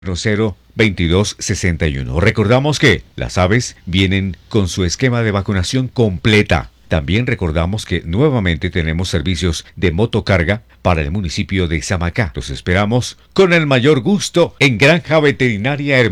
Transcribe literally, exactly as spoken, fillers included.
cero veintidós sesenta y uno. Recordamos que las aves vienen con su esquema de vacunación completa. También recordamos que nuevamente tenemos servicios de motocarga para el municipio de Samacá. Los esperamos con el mayor gusto en Granja Veterinaria Hermanos.